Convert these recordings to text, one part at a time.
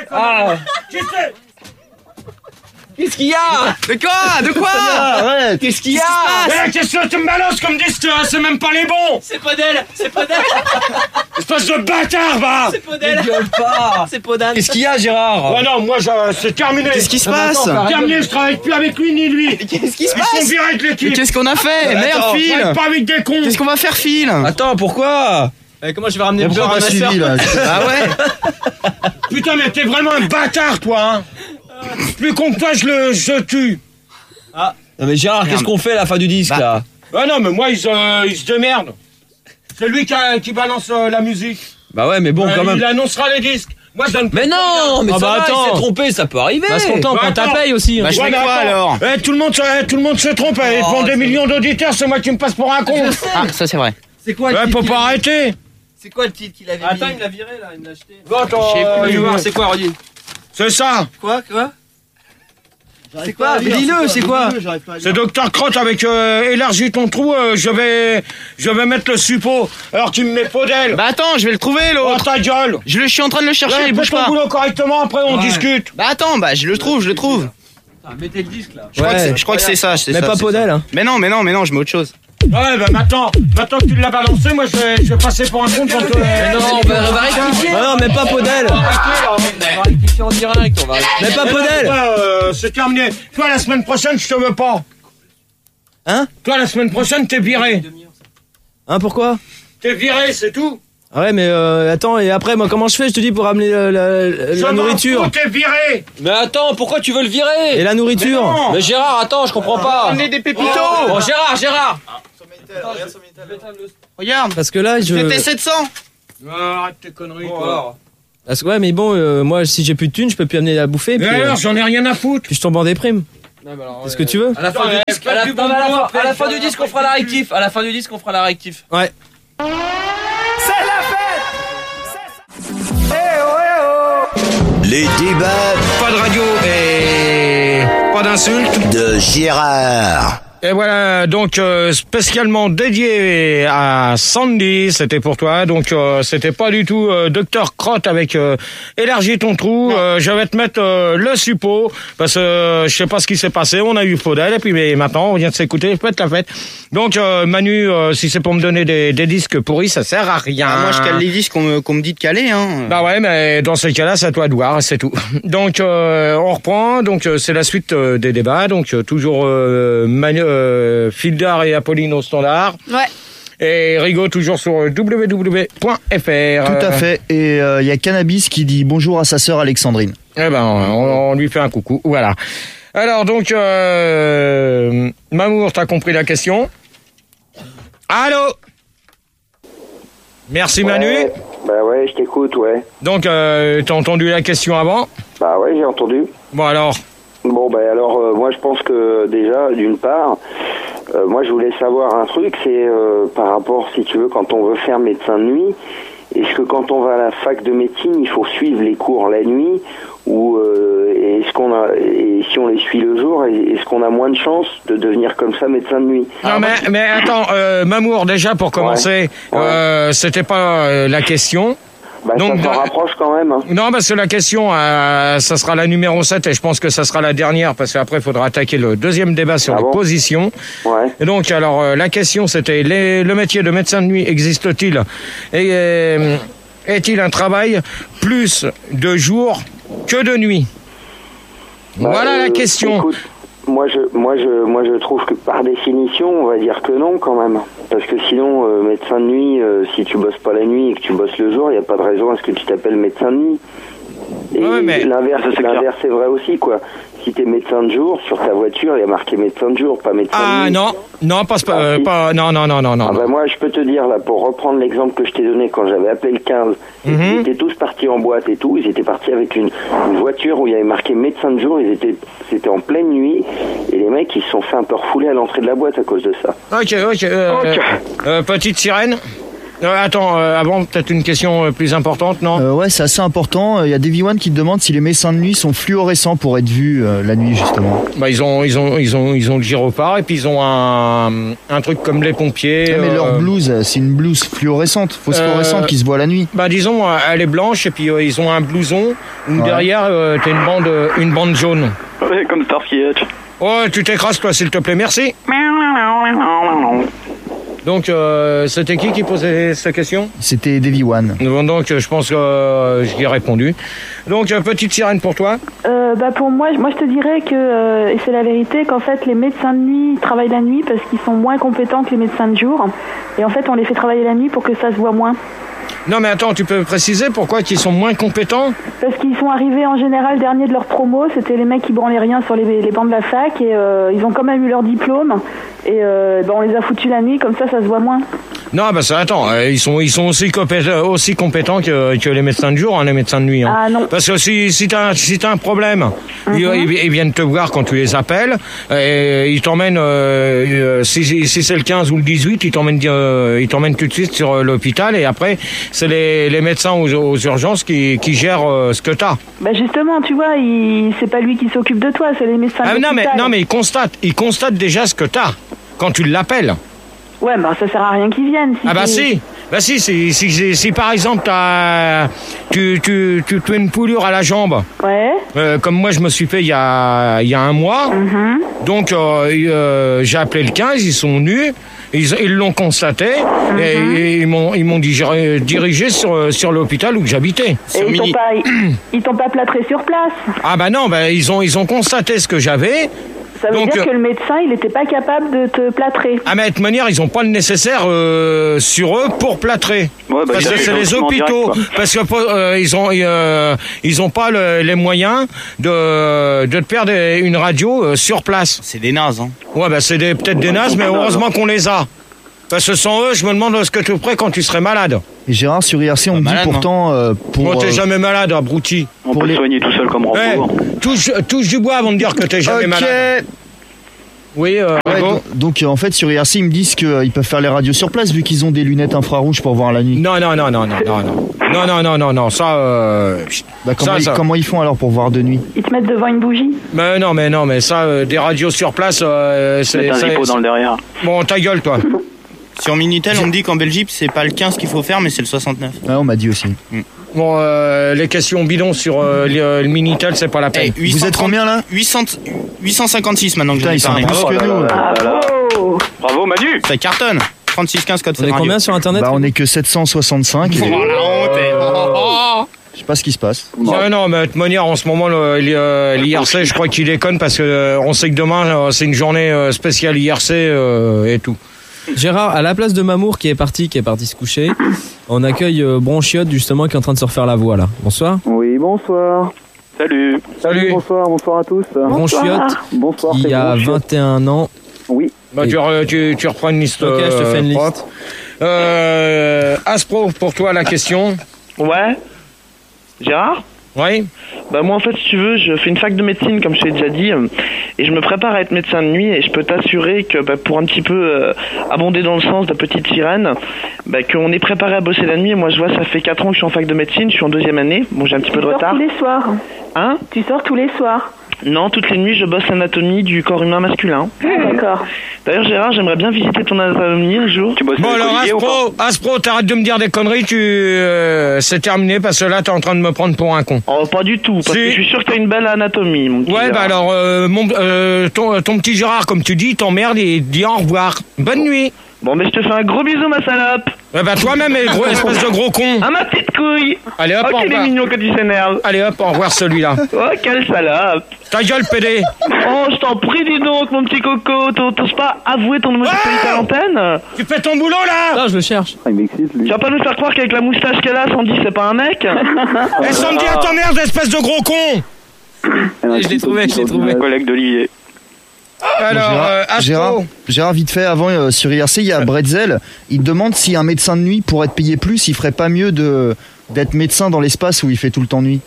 Ah. Qu'est-ce qu'il y a? De quoi? Qu'est-ce qu'il y a? Qu'est-ce que tu me balances comme disque? C'est même pas les bons. C'est Podel. Espèce de bâtard, va. C'est Podel. Pas. C'est Podel. Qu'est-ce qu'il y a, Gérard? Ouais, non, moi, c'est terminé. Qu'est-ce qui se passe? Terminé, je travaille plus avec lui ni lui. Qu'est-ce qui se Ils sont passe? virés de Mais l'équipe. qu'est-ce qu'on a fait? Merde, Je Phil! travaille pas avec des cons. Qu'est-ce qu'on va faire, Phil? Attends, pourquoi? Comment je vais ramener le Pourquoi beurre à pas ma suivi sœur? là? Ah ouais? Putain, mais t'es vraiment un bâtard, toi, hein. Plus con que toi, je tue. Non mais Gérard, qu'est-ce qu'on fait à la fin du disque, là? Ah non, mais moi, ils se démerdent. C'est lui qui balance la musique. Bah ouais, mais bon, quand même. Il annoncera les disques. Moi, je donne. Mais non, mais Ah ça bah va, attends. il s'est trompé, ça peut arriver. Passe ton temps, Bah prends ta attends. paye aussi. Bah, je fais mais quoi, attends. alors? Tout le monde se trompe. Devant des millions d'auditeurs, c'est moi qui me passe pour un con. Ah, ça c'est vrai. C'est quoi Ouais, faut pas arrêter. C'est quoi le titre qu'il avait Attends, mis? il me l'a viré là, il me l'a acheté. Bon, attends, Je sais plus, je vais voir, c'est quoi, redis? c'est ça. Quoi? C'est quoi? Mais dis-le, c'est quoi? C'est Dr Crotte avec élargis ton trou. Je vais mettre le suppôt. Alors tu me mets Podel. Bah attends, je vais le trouver, Oh l'autre. ta gueule. Je suis en train de le chercher, Ouais, il fais bouge ton pas. boulot correctement. Après on discute. Bah attends, bah je le trouve. Mettez le disque là. Je crois que c'est ça, c'est Mais ça. pas c'est Podel, ça. hein. Mais non, je mets autre chose. Ouais, bah maintenant que tu l'as balancé, moi je vais passer pour un con quand Non, on va rectifier. Ah non, mais pas Podel. On va rectifier en direct, on va. Mais pas Podel. C'est terminé. Toi la semaine prochaine, je te veux pas. Hein? Toi la semaine prochaine, t'es viré. Hein, pourquoi? T'es viré, c'est tout. Ah ouais, mais attends, et après, moi, comment je fais, je te dis, pour ramener la nourriture? T'es viré. Mais attends, pourquoi tu veux le virer? Et la nourriture? Non. Mais Gérard, attends, je comprends pas. Ramenez des pépitos. Bon, Gérard. Regarde, Parce que là, c'était 700. Arrête tes conneries. Bon, toi. alors. Parce que ouais, mais bon, moi, si j'ai plus de thunes, je peux plus amener à bouffer, Mais puis, alors, j'en ai rien à foutre. puis je tombe en déprime. Non, mais alors, Qu'est-ce que tu veux? À la fin du disque, à la fin du disque, on fera la rectif. À la fin du disque, on fera la rectif. Ouais. Les débats Pas de radio et pas d'insultes. de Gérard. Et voilà, donc spécialement dédié à Sandy, c'était pour toi. Donc c'était pas du tout Dr Crotte avec élargis ton trou. Je vais te mettre le suppôt parce que je sais pas ce qui s'est passé. On a eu Podel et puis mais maintenant on vient de s'écouter. Faites la fête. Donc Manu, si c'est pour me donner des disques pourris, ça sert à rien. Ah, moi je cale les disques qu'on me dit de caler, hein. Bah ouais, mais dans ces cas-là, c'est à toi de voir, c'est tout. Donc on reprend. Donc c'est la suite des débats. Donc toujours Manu. Fildar et Apolline au standard. Ouais. Et Rigaud toujours sur www.fr. Tout à fait. Et il y a Cannabis qui dit bonjour à sa sœur Alexandrine. Eh ben, on lui fait un coucou. Voilà. Alors donc, Mamour, t'as compris la question? Allô? Merci Manu. Bah ouais, je t'écoute, ouais. Donc, t'as entendu la question avant? Bah ouais, j'ai entendu. Bon alors. Bon, bah alors, moi je pense que déjà, d'une part, moi je voulais savoir un truc, c'est par rapport, si tu veux, quand on veut faire médecin de nuit, est-ce que quand on va à la fac de médecine, il faut suivre les cours la nuit ou est-ce qu'on a, et si on les suit le jour, est-ce qu'on a moins de chances de devenir comme ça médecin de nuit? Non mais attends, Mamour, déjà pour commencer, Ouais. c'était pas la question. Bah Donc, ça s'en rapproche quand même, hein. Non, parce que la question, ça sera la numéro 7 et je pense que ça sera la dernière parce qu'après, il faudra attaquer le deuxième débat sur Ah les bon positions. Ouais. Et donc, alors, la question, c'était le métier de médecin de nuit existe-t-il et est-il un travail plus de jour que de nuit? Bah, Voilà la question. Écoute, moi je trouve que par définition, on va dire que non quand même. Parce que sinon, médecin de nuit, si tu bosses pas la nuit et que tu bosses le jour, il n'y a pas de raison à ce que tu t'appelles médecin de nuit. Et Ouais, mais- l'inverse est vrai aussi, quoi. Si t'es médecin de jour, sur ta voiture, il y a marqué médecin de jour, pas médecin de Ah nuit. non, non, Ah, si. pas, non. Ah bah moi, je peux te dire, là, pour reprendre l'exemple que je t'ai donné quand j'avais appelé le 15, ils étaient tous partis en boîte et tout, ils étaient partis avec une voiture où il y avait marqué médecin de jour, c'était en pleine nuit, et les mecs, ils se sont fait un peu refouler à l'entrée de la boîte à cause de ça. Ok. Petite sirène. Attends, avant, peut-être une question plus importante, non? Ouais, c'est assez important. Il y a Davy One qui te demande si les médecins de nuit sont fluorescents pour être vus la nuit, justement. Bah, ils ont le gyrophare et puis ils ont un truc comme les pompiers. Ouais, mais leur blouse, c'est une blouse fluorescente, phosphorescente qui se voit la nuit. Bah, disons, elle est blanche et puis ils ont un blouson où derrière, t'as une bande jaune. Ouais, comme Starsky Hutch. Oh, tu t'écrases, toi, s'il te plaît, merci. Donc, c'était qui posait cette question? C'était Davy One. Donc, je pense que j'y ai répondu. Donc, petite sirène pour toi. Pour moi, je te dirais que, et c'est la vérité, qu'en fait, les médecins de nuit travaillent la nuit parce qu'ils sont moins compétents que les médecins de jour. Et en fait, on les fait travailler la nuit pour que ça se voit moins. Non, mais attends, tu peux préciser pourquoi ils sont moins compétents? Parce qu'ils sont arrivés en général derniers de leur promo, c'était les mecs qui branlaient rien sur les bancs de la fac, et ils ont quand même eu leur diplôme, et on les a foutus la nuit, comme ça se voit moins. Non, bah ça, attends, ils sont aussi compétents que les médecins de jour, hein, les médecins de nuit. Hein. Ah non. Parce que si t'as un problème, ils viennent te voir quand tu les appelles, et ils t'emmènent, si c'est le 15 ou le 18, ils t'emmènent tout de suite sur l'hôpital, et après, c'est les médecins aux urgences qui gèrent ce que t'as. Bah justement, tu vois, c'est pas lui qui s'occupe de toi, c'est les médecins de l'hôpital. Non, mais ils constatent déjà ce que t'as quand tu l'appelles. Ouais, bah ça sert à rien qu'ils viennent. Si par exemple tu as une poulure à la jambe. Ouais. Comme moi je me suis fait il y a un mois. Donc j'ai appelé le 15, ils sont venus. Ils l'ont constaté et ils m'ont dirigé sur l'hôpital où j'habitais. Et ils t'ont pas plâtré sur place. Ah bah non, ils ont constaté ce que j'avais. Ça veut dire que le médecin, il n'était pas capable de te plâtrer. Ah mais de toute manière, ils n'ont pas le nécessaire sur eux pour plâtrer. Ouais, parce que c'est les hôpitaux. Parce que ils ont pas les moyens de te perdre une radio sur place. C'est des nazes, hein. Ouais, bah c'est peut-être des nazes, mais heureusement qu'on les a. Parce que sans eux, je me demande ce que tu ferais quand tu serais malade. Et Gérard, sur IRC, on me dit pourtant... Moi, t'es jamais malade, abruti. On peut soigner tout seul comme Rambo. Touche du bois avant de dire que t'es jamais malade. Oui, donc en fait sur IRC ils me disent qu'ils peuvent faire les radios sur place vu qu'ils ont des lunettes infrarouges pour voir la nuit. Non, ça. Comment ils font alors pour voir de nuit? Ils te mettent devant une bougie. Mais non, mais ça, des radios sur place, c'est. un hippo dans le derrière. Bon, ta gueule, toi. Sur Minitel, on me dit qu'en Belgique, c'est pas le 15 qu'il faut faire, mais c'est le 69. Ouais, on m'a dit aussi. Bon, les questions bidons sur le Minitel, c'est pas la peine. Vous êtes combien là? 856 maintenant que ils sont plus que nous. Bravo Manu. Ça cartonne. 3615 code. On est combien sur internet? On est que 765. Oh la honte. Je sais pas ce qui se passe. Non, mais de toute manière, en ce moment, l'IRC, je crois qu'il déconne parce que on sait que demain, c'est une journée spéciale IRC et tout. Gérard, à la place de Mamour qui est parti se coucher, on accueille Bronchiotte justement qui est en train de se refaire la voix là. Bonsoir. Oui, bonsoir. Salut. Bonsoir à tous. Bronchiotte, bonsoir, qui a 21 ans. Oui. Bah, tu reprends une liste. Ok, je te fais une liste. Aspro, pour toi, la question. Ouais. Gérard ? Oui. Bah moi en fait si tu veux je fais une fac de médecine comme je t'ai déjà dit et je me prépare à être médecin de nuit et je peux t'assurer que pour un petit peu abonder dans le sens de petite sirène qu'on est préparé à bosser la nuit et moi je vois ça fait 4 ans que je suis en fac de médecine, je suis en 2e année, bon j'ai un petit peu de retard. Tu sors tous les soirs. Hein ? Tu sors tous les soirs. Non, toutes les nuits je bosse l'anatomie du corps humain masculin. D'accord. D'ailleurs Gérard, j'aimerais bien visiter ton anatomie un jour. Tu bosses bon alors Aspro, t'arrêtes de me dire des conneries, c'est terminé parce que là t'es en train de me prendre pour un con. Oh pas du tout, parce que je suis sûr que t'as une belle anatomie mon petit Ouais Gérard. bah alors ton petit Gérard comme tu dis, t'emmerde et dis au revoir. Bonne nuit. Bon mais je te fais un gros bisou ma salope. Bah toi-même espèce de gros con. Ah ma petite couille. Allez hop, oh, au qu'il est revoir. mignon que tu s'énerves. Allez hop, au revoir celui-là. Oh quelle salope. Ta gueule pédé. Oh je t'en prie dis donc mon petit coco, t'oses pas avouer ton homosexualité à l'antenne? Tu fais ton boulot là. Non, je le cherche. Il m'excite lui. Tu vas pas nous faire croire qu'avec la moustache qu'elle a, Sandy c'est pas un mec? Et Sandy à ta merde espèce de gros con. Je l'ai trouvé. Collègue d'Olivier. Alors, Gérard, vite fait, avant sur IRC, il y a Bretzel. Il demande si un médecin de nuit, pour être payé plus, il ferait pas mieux d'être médecin dans l'espace où il fait tout le temps nuit.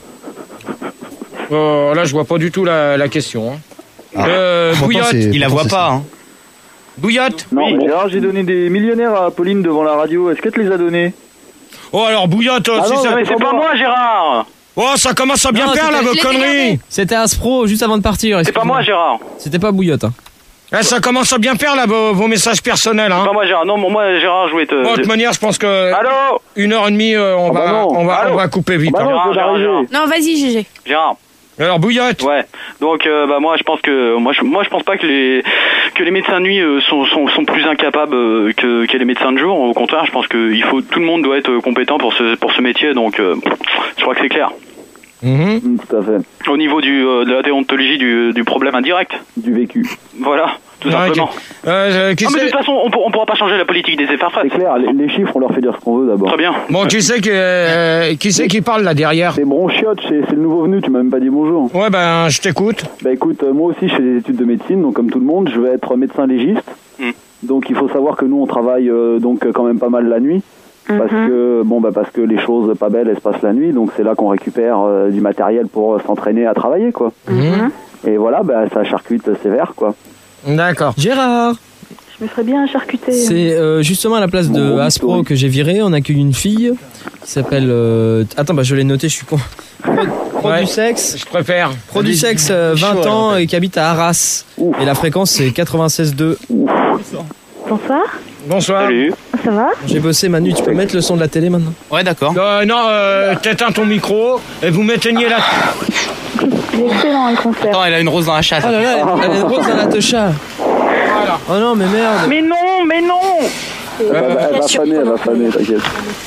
Là, je vois pas du tout la question. Hein. Bouillotte, il la voit pas. Hein. Bouillotte. Non, Gérard, j'ai donné des millionnaires à Pauline devant la radio. Est-ce que tu les as donnés? Oh, alors Bouillotte, si non, mais c'est pas moi, Gérard. Oh, ça commence à bien Non, faire, là, vos conneries. C'était Aspro juste avant de partir. C'est pas moi, Gérard. C'était pas Bouillotte. Hein. Ça commence à bien faire, là, vos messages personnels. Hein. C'est pas moi, Gérard. Non, moi, Gérard, je voulais te... Bon, de toute manière, je pense que... Allô 1h30, on va couper vite. Bah non, Gérard. Non, vas-y, GG. Gérard. Alors, Bouillotte. Ouais. Donc, moi, je pense que... Moi, je pense pas que les médecins de nuit sont plus incapables que les médecins de jour. Au contraire, je pense que tout le monde doit être compétent pour ce métier. Donc, je crois que c'est clair. Tout à fait. Au niveau de la déontologie du problème indirect. Du vécu. Voilà, tout simplement. Mais de toute façon, on pourra pas changer la politique des effarfrasses. C'est clair, les chiffres, on leur fait dire ce qu'on veut d'abord. Très bien. Bon, qui c'est qui parle là derrière? C'est Bronchiotte, c'est le nouveau venu, tu m'as même pas dit bonjour. Ouais, ben, je t'écoute. Bah écoute, moi aussi je fais des études de médecine, donc comme tout le monde, je vais être médecin légiste. Donc il faut savoir que nous on travaille donc quand même pas mal la nuit. Parce que les choses pas belles elles se passent la nuit, donc c'est là qu'on récupère du matériel pour s'entraîner à travailler quoi. Et voilà, ça charcute sévère quoi. D'accord. Gérard. Je me ferais bien charcuter. C'est justement à la place de Aspro que j'ai viré, on accueille une fille qui s'appelle... Attends, je l'ai noté, je suis con. Produsex. Je préfère. Produsex, 20 ans et qui habite à Arras. Et la fréquence c'est 96.2. Bonsoir. Bonsoir. Salut. Ça va? J'ai bossé Manu, tu peux mettre le son de la télé maintenant? Ouais, d'accord. T'éteins ton micro et vous m'éteignez la... Il est excellent le concert. Attends, elle a une rose dans la chatte. Oh là là, elle a une rose dans la techa. Voilà. Oh non, mais merde. Mais non. Elle va faner, t'inquiète.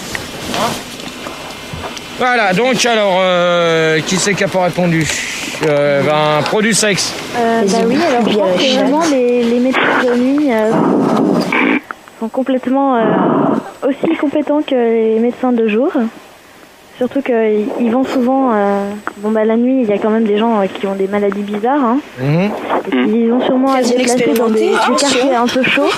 Voilà, donc alors, qui c'est qui a pas répondu? Produsex. Oui, alors je pense que vraiment les médecins de nuit sont complètement aussi compétents que les médecins de jour. Surtout qu'ils vont souvent... la nuit, il y a quand même des gens qui ont des maladies bizarres. Hein. Et puis, ils ont sûrement à se déplacer dans des quartiers un peu chauds.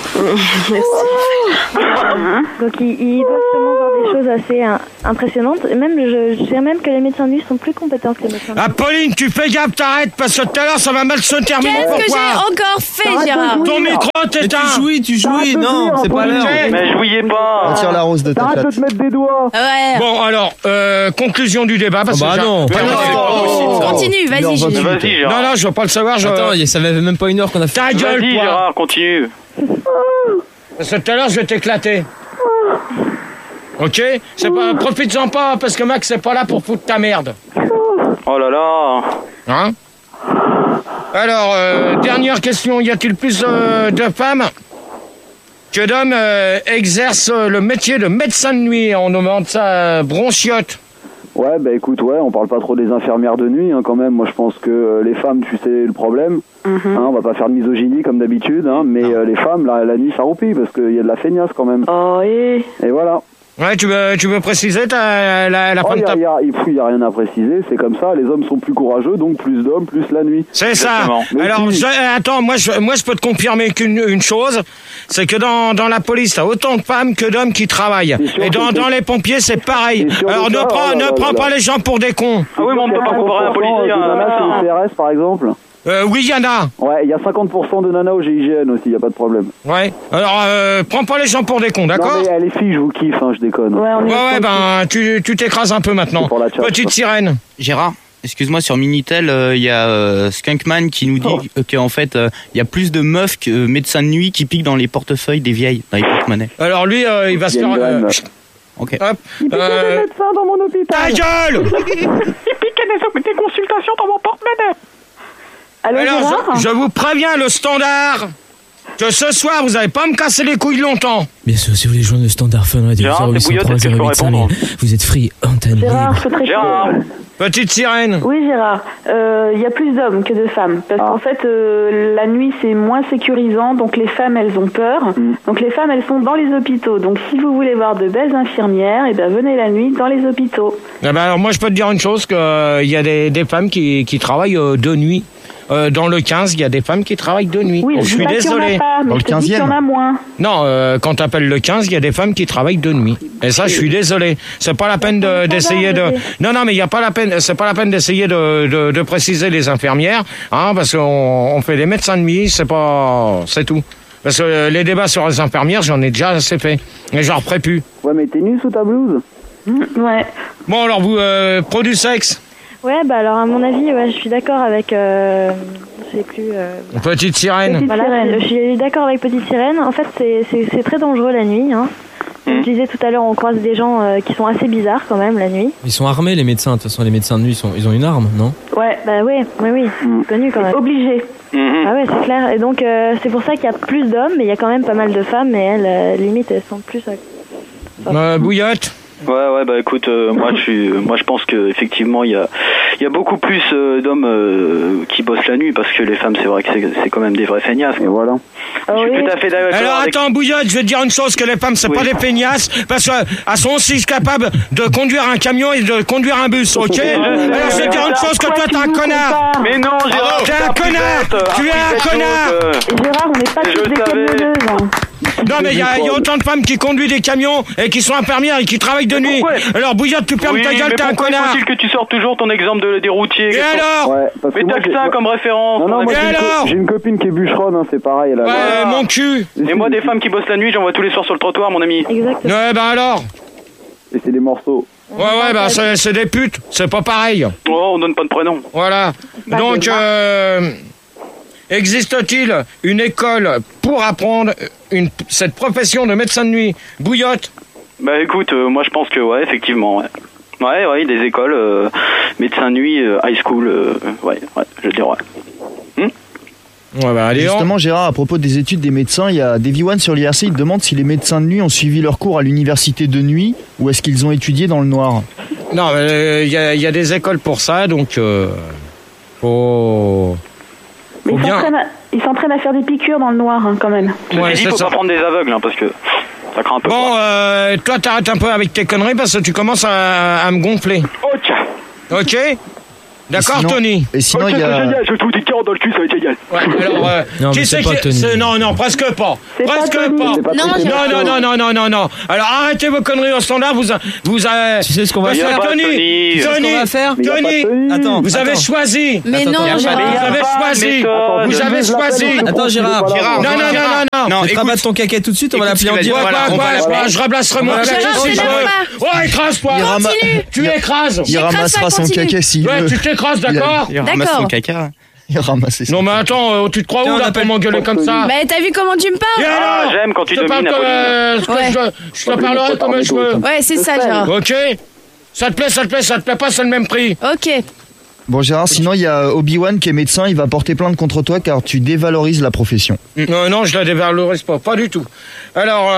Donc, ils doivent sûrement voir des choses assez impressionnantes. Et même, je dirais même que les médecins de nuit sont plus compétents que les médecins de jour. Ah, Pauline, tu fais gaffe, t'arrêtes, parce que tout à l'heure, ça va mal se terminer. Qu'est-ce que j'ai encore fait, Gérard? Ton micro t'éteint. Tu jouis, non, c'est pas l'heure. Mais jouiez pas. Retire la rose de ta Arrête de chatte. te mettre des doigts. Ouais. Bon, alors, conclusion du débat. Parce que non. Continue, vas-y, GG. Vas-y, Gérard. Non, je veux pas le savoir. Attends, ça fait même pas une heure qu'on a fait. Ta gueule, Vas-y, toi. Gérard, continue. Parce que tout à l'heure, je vais t'éclater. Ok? Profites-en pas, parce que Max, c'est pas là pour foutre ta merde. Oh là là. Hein? Alors, dernière question. Y a-t-il plus de femmes que d'hommes exercent le métier de médecin de nuit? On demande ça Bronchiotte. Ouais, écoute, on parle pas trop des infirmières de nuit quand même. Moi je pense que les femmes, tu sais le problème. On va pas faire de misogynie comme d'habitude, mais les femmes, la nuit ça roupille parce qu'il y a de la feignasse quand même. Oh, Et voilà. Ouais, tu veux préciser la femme Il y a rien à préciser, c'est comme ça. Les hommes sont plus courageux, donc plus d'hommes, plus la nuit. C'est ça. Mais Alors, attends, moi je peux te confirmer qu'une chose, c'est que dans la police, t'as autant de femmes que d'hommes qui travaillent. Et dans les pompiers, c'est pareil. Alors, ne prends pas les gens pour des cons. Ah oui, mais on ne peut pas comparer un policier à un médecin. C'est au CRS par exemple. Oui, il y en a. Ouais, il y a 50% de nanas au GIGN aussi, il y a pas de problème. Ouais. Alors, prends pas les gens pour des cons, d'accord? Non mais les filles, je vous kiffe, je déconne. Ouais, tu t'écrases un peu maintenant. Petite sirène. Gérard, excuse-moi, sur Minitel, il y a Skunkman qui nous dit qu'en fait, il y a plus de meufs que médecins de nuit qui piquent dans les portefeuilles des vieilles, dans les porte-monnaies. Alors lui, il va se faire... Ok. Hop. Il piquait des médecins dans mon hôpital. Ta gueule. Il piquait des consultations dans mon porte-monnaie. Allô, Alors, Gérard? je vous préviens, le standard, que ce soir, vous n'allez pas me casser les couilles longtemps. Bien sûr, si vous voulez joindre le standard Fun Radio, Gérard, c'est Bouillotte, est-ce que je peux répondre? vous êtes free, antenne Gérard, libre. c'est très Gérard. Petite sirène. Oui, Gérard. Il y a plus d'hommes que de femmes. Parce qu'en fait, la nuit, c'est moins sécurisant. Donc, les femmes, elles ont peur. Donc, les femmes, elles sont dans les hôpitaux. Donc, si vous voulez voir de belles infirmières, venez la nuit dans les hôpitaux. Alors, moi, je peux te dire une chose, qu'il y a des femmes qui travaillent de nuit. Dans le 15, il y a des femmes qui travaillent de nuit. Oui, je suis désolé. Dans le 15e. Il y en a moins. Non, quand tu appelles le 15, il y a des femmes qui travaillent de nuit. Et ça, je suis désolé. C'est pas la peine d'essayer de... Non, mais il y a pas la peine. C'est pas la peine d'essayer de préciser les infirmières, parce qu'on fait des médecins de nuit. C'est tout. Parce que les débats sur les infirmières, j'en ai déjà assez fait. Et j'en referai plus. Ouais, mais t'es nu sous ta blouse? Ouais. Bon, alors vous, pro du sexe? Ouais, bah alors à mon avis, ouais, je suis d'accord avec... je sais plus... Petite sirène. Voilà, je suis d'accord avec Petite Sirène. En fait, c'est très dangereux la nuit. Hein. Comme je disais tout à l'heure, on croise des gens qui sont assez bizarres quand même la nuit. Ils sont armés, les médecins. De toute façon, les médecins de nuit, ils ont une arme, non? Ouais, bah oui, c'est connu quand même. Obligé. Ah ouais, c'est clair. Et donc, c'est pour ça qu'il y a plus d'hommes, mais il y a quand même pas mal de femmes, et elles, limite, elles sont plus... Bouillotte? Ouais, bah écoute, moi je pense que effectivement il y a beaucoup plus d'hommes qui bossent la nuit, parce que les femmes, c'est vrai que c'est quand même des vrais feignasses. Et voilà. Je suis tout à fait d'accord. Alors attends, Bouillotte, je vais te dire une chose, que les femmes, c'est pas des feignasses, parce qu'elles sont aussi capables de conduire un camion et de conduire un bus, ok? Alors je vais te dire une chose, que toi t'es un connard. Mais non, Gérard, t'es un connard. Tu es un connard. Gérard, on n'est pas tous des camionneuses. Non, mais il y a autant de femmes qui conduisent des camions et qui sont infirmières et qui travaillent de nuit. Alors Bouillotte, tu fermes ta gueule, t'es un connard. Pourquoi est-il que tu sors toujours ton exemple des routiers? Et alors? Mais t'as que ça comme référence. Non, moi j'ai une copine qui est bûcheronne, hein, c'est pareil. Là. Ouais, mon cul. Et moi, des femmes qui bossent la nuit, j'en vois tous les soirs sur le trottoir, mon ami. Exactement. Ouais, bah alors? Et c'est des morceaux. Ouais, bah c'est des putes, c'est pas pareil. Oh, on donne pas de prénom. Voilà. Donc, existe-t-il une école pour apprendre cette profession de médecin de nuit? Bouillotte? Bah écoute, moi je pense que ouais, effectivement, ouais. Ouais, des écoles, médecin de nuit, high school, ouais, je dirais ouais. Ouais, bah, allez, justement, Gérard, à propos des études des médecins, il y a Davy One sur l'IRC, il demande si les médecins de nuit ont suivi leurs cours à l'université de nuit ou est-ce qu'ils ont étudié dans le noir. Non, il y a des écoles pour ça, donc faut... Mais ils s'entraînent à faire des piqûres dans le noir, hein, quand même. Ouais, il faut pas prendre des aveugles, hein, parce que ça craint un peu. Bon, toi, t'arrêtes un peu avec tes conneries parce que tu commences à me gonfler. Ok. D'accord, Tony? Et sinon, il y a... Je vais tout des carottes dans le cul, ça va être génial. Ouais, alors, non, qui mais c'est c'est pas Tony. Non, presque pas. Presque pas. Non. Alors, arrêtez vos conneries au standard, vous Tu sais ce qu'on va faire, Tony? Tu sais ce qu'on va faire? Tony, attends, vous avez choisi. Mais non, Vous avez choisi. Attends, Gérard. Non. Tu rabattes ton caquet tout de suite, on va l'appeler en direct. Je rablasserai mon caquet si je veux. Oh, écrase-toi. Tu écrases. Il ramassera son caquet s'il veut. Ouais, tu t'écrases, d'accord? Il ramasse son caca. Il ramasse son Non, mais attends, tu te crois où là pour m'engueuler comme ça? Mais t'as vu comment tu me parles? Et alors? J'aime quand tu Je te domines, parle je te parlerai comme je veux. Ouais, c'est ça, Gérard. Ok? Ça te plaît pas, c'est le même prix. Ok. Bon, Gérard, sinon il y a Obi-Wan qui est médecin, il va porter plainte contre toi car tu dévalorises la profession. Non, je la dévalorise pas du tout. Alors,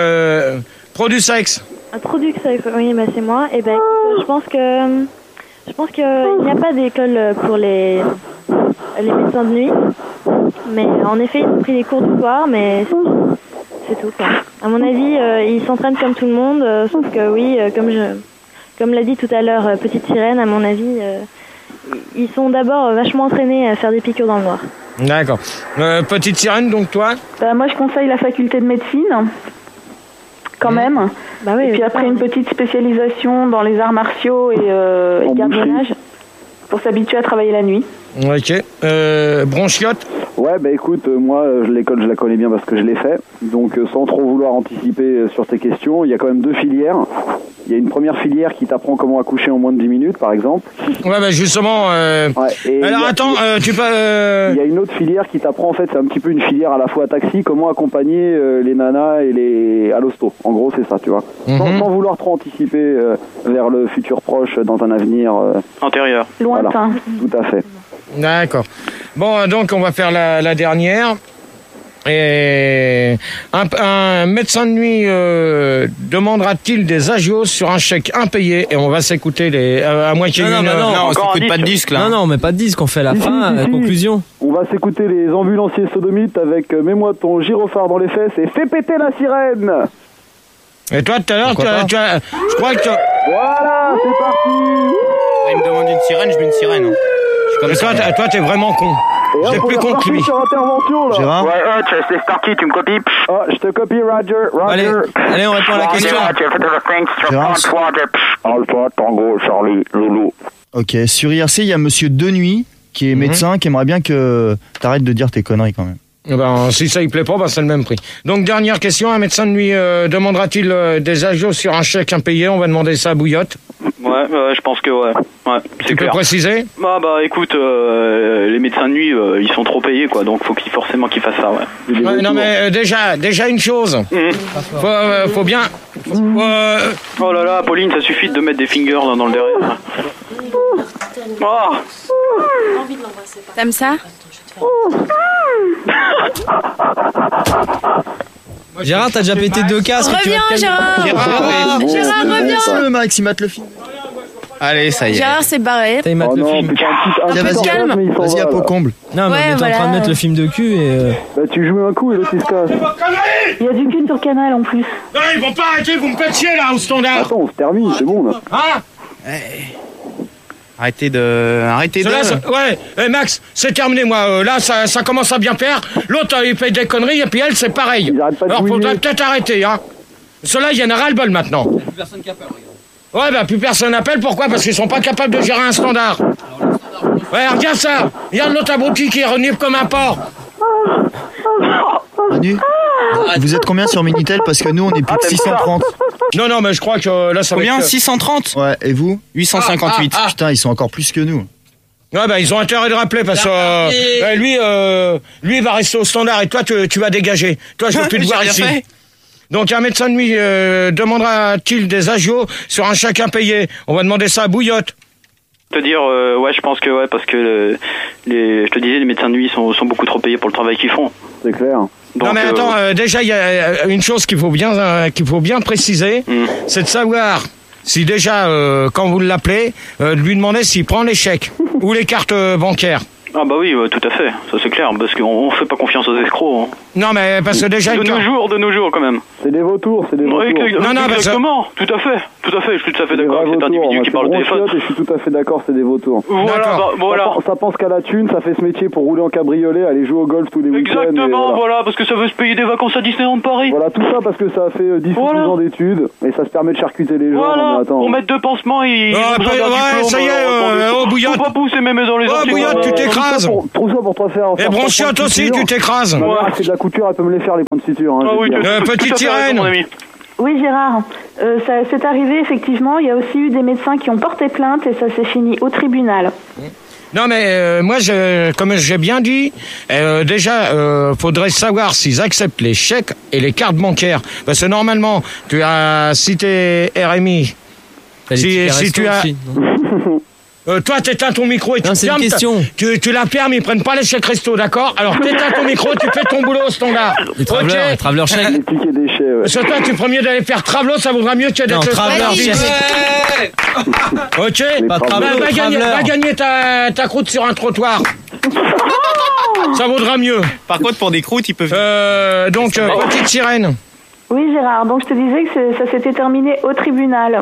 pro du sexe. Pro du sexe, oui, bah c'est moi. Et ben, je pense qu'il n'y a pas d'école pour les médecins de nuit. Mais en effet, ils ont pris des cours du soir, mais c'est tout, quoi. À mon avis, ils s'entraînent comme tout le monde, sauf que oui, comme l'a dit tout à l'heure Petite Sirène, à mon avis, ils sont d'abord vachement entraînés à faire des piqûres dans le noir. D'accord. Petite Sirène, donc toi? Bah, moi, je conseille la faculté de médecine, quand même. Bah oui, et puis après, une petite spécialisation dans les arts martiaux et gardiennage pour s'habituer à travailler la nuit. Ok. Bronchiotte? Ouais, bah écoute, moi, l'école, je la connais bien parce que je l'ai fait. Donc, sans trop vouloir anticiper sur tes questions, il y a quand même deux filières. Il y a une première filière qui t'apprend comment accoucher en moins de 10 minutes, par exemple. Ouais, bah justement... Alors, attends, tu peux... Il y a une autre filière qui t'apprend, en fait, c'est un petit peu une filière à la fois taxi, comment accompagner les nanas et à l'hosto. En gros, c'est ça, tu vois. Sans vouloir trop anticiper vers le futur proche, dans un avenir... antérieur. Lointain. Voilà, tout à fait. D'accord. Bon, donc on va faire la dernière. Et un médecin de nuit demandera-t-il des agios sur un chèque impayé? Et on va s'écouter à moins qu'il y ait Non, on s'écoute pas de disque là. Non, mais pas de disque, on fait la fin, la conclusion. On va s'écouter les ambulanciers sodomites avec Mets-moi ton gyrophare dans les fesses et fais péter la sirène. Et toi, tout à l'heure, je crois que... Voilà, c'est parti. Il me demande une sirène, je mets une sirène. Hein. Et toi, t'es vraiment con. J'ai plus con que lui. Gérard? Ouais, c'est parti, tu me copies. Oh, je te copie, Roger. Allez, on répond à la question. Alpha, Tango, Charlie, Loulou. Ok, sur IRC, il y a monsieur Denuy qui est médecin, qui aimerait bien que t'arrêtes de dire tes conneries quand même. Ben, si ça y plaît pas, ben, c'est le même prix. Donc, dernière question, un médecin de nuit demandera-t-il des agios sur un chèque impayé? On va demander ça à Bouillotte. Ouais, je pense que ouais, c'est Tu peux clair. préciser? Bah écoute, les médecins de nuit, ils sont trop payés quoi, donc faut forcément qu'ils fassent ça, ouais. Ouais, non mais déjà une chose. Faut bien. Oh là là, Pauline, ça suffit de mettre des fingers dans le derrière. Oh. T'aimes ça? Gérard, t'as déjà pété 2 casques. Reviens, Gérard. Gérard, reviens. Max, il mate le film. Allez, ça y est. Gérard s'est barré. T'as le film. Vas-y, calme. Vas-y, à peau comble. Non, mais Ouais, on est en voilà. train de mettre le film de cul et. Bah, tu joues un coup et l'autre il se casse. Il y a du cul sur Canal en plus. Non, ils vont pas arrêter, vous me faites chier là au standard. Attends, on se termine, c'est bon là. Hein? Arrêtez de. Ouais, Max, c'est terminé, moi. Là, ça commence à bien faire. L'autre, il fait des conneries, et puis elle, c'est pareil. Alors, faudrait peut-être arrêter, hein. Ceux-là, il y en a ras-le-bol maintenant. Plus personne qui appelle, Ouais, bah, plus personne n'appelle. Pourquoi? Parce qu'ils sont pas capables de gérer un standard. Ouais, regarde ça. Regarde l'autre abruti qui est renié comme un porc. Manu, vous êtes combien sur Minitel? Parce que nous, on est plus de 630. Non, mais je crois que là, ça va Combien? être... 630? Ouais, et vous? 858. Putain, ils sont encore plus que nous. Ouais, bah, ils ont intérêt de rappeler parce que lui, il va rester au standard et toi, tu vas dégager. Toi, je veux plus te voir ici. Donc, un médecin de nuit demandera-t-il des agios sur un chèque impayé? On va demander ça à Bouillotte. Te dire, ouais, je pense que ouais, parce que je te disais, les médecins de nuit sont beaucoup trop payés pour le travail qu'ils font. C'est clair. Donc, non mais attends, déjà il y a une chose qu'il faut bien préciser, c'est de savoir si déjà quand vous l'appelez, de lui demander s'il prend les chèques ou les cartes bancaires. Ah bah oui, tout à fait, ça c'est clair, parce qu'on fait pas confiance aux escrocs. Hein. Non mais parce que déjà... De nos jours quand même. C'est des vautours, c'est des vautours. Non, exactement, tout à fait, je suis tout à fait d'accord avec cet individu qui parle au téléphone. Et je suis tout à fait d'accord, c'est des vautours. Voilà, Ça pense qu'à la thune, ça fait ce métier pour rouler en cabriolet, aller jouer au golf tous les week-ends. Exactement, voilà, parce que ça veut se payer des vacances à Disneyland Paris. Voilà, tout ça parce que ça a fait 10 ou 12 ans d'études, et ça se permet de charcuter les gens. Voilà, pour mettre 2 pansements, ils ont besoin d'un diplôme. Ça y est, Bouillotte. Faut pas pousser mes mains dans les orties. Oh, Bouillotte, tu t'écrases. Pour te faire. Et Bronchiotte aussi, tu t'écrases. Ma mère, c'est de la couture, elle peut me les faire les points de suture. Hein, petite sirène. Oui, Gérard, ça c'est arrivé effectivement. Il y a aussi eu des médecins qui ont porté plainte et ça s'est fini au tribunal. Non mais moi, comme j'ai bien dit, déjà, faudrait savoir s'ils acceptent les chèques et les cartes bancaires. Parce que normalement, tu as cité RMI. Si tu as... toi, t'éteins ton micro et tu fermes. Tu la fermes, ils prennent pas les chèques resto, d'accord? Alors t'éteins ton micro, tu fais ton boulot au standard. Traveler chèque. Piquer des chais, ouais. Parce que toi, tu ferais mieux d'aller faire Travelot, ça vaudra mieux que d'être le Traveler Ok. Pas Travelot, va gagner ta croûte sur un trottoir. Ça vaudra mieux. Par contre, pour des croûtes, ils peuvent... donc, petite sirène. Oui, Gérard, donc je te disais que ça s'était terminé au tribunal.